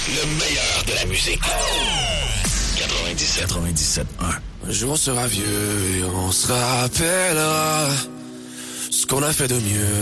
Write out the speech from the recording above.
Le meilleur de la musique. 97.1. Un jour on sera vieux et on se rappellera ce qu'on a fait de mieux.